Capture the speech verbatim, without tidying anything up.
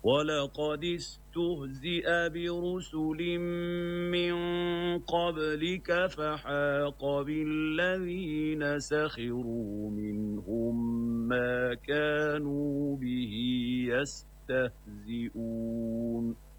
وَلَقَدِ اسْتُهْزِئَ بِرُسُلٍ مِّن قَبْلِكَ فَحَاقَ بِالَّذِينَ سَخِرُوا مِنْهُم مَّا كَانُوا بِهِ يَسْتَهْزِئُونَ